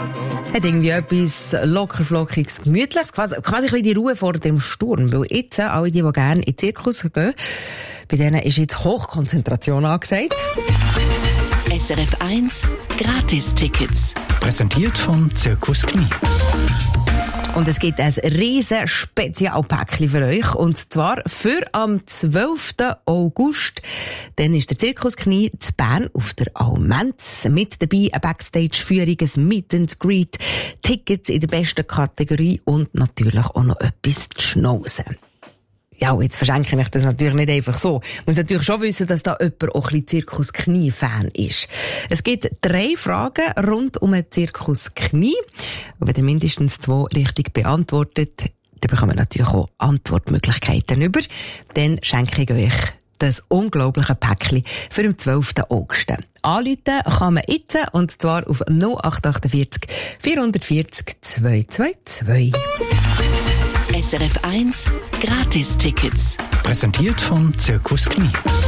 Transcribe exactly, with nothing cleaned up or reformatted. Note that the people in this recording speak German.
Hat irgendwie etwas lockerflockiges, gemütliches, quasi, quasi ein bisschen die Ruhe vor dem Sturm. Weil jetzt, alle die, die gerne in den Zirkus gehen, bei denen ist jetzt Hochkonzentration angesagt. S R F eins Gratis-Tickets. Präsentiert vom Zirkus Knie. Und es gibt ein riesen Spezialpäckchen für euch. Und zwar für am zwölften August. Dann ist der Zirkus Knie zu Bern auf der Almenz. Mit dabei eine Backstage-Führung, ein Meet and Greet, Tickets in der besten Kategorie und natürlich auch noch etwas zu schnauzen. Ja, jetzt verschenke ich das natürlich nicht einfach so. Ich muss natürlich schon wissen, dass da jemand auch ein bisschen Zirkus Knie-Fan ist. Es gibt drei Fragen rund um den Zirkus Knie. Und wenn ihr mindestens zwei richtig beantwortet, dann bekommen wir natürlich auch Antwortmöglichkeiten über. Dann schenke ich euch das unglaubliche Päckchen für den zwölften August. Anrufen kann man jetzt, und zwar auf null acht achtundvierzig vierhundertvierzig zweihundertzweiundzwanzig. S R F eins Gratis-Tickets. Präsentiert vom Zirkus Knie.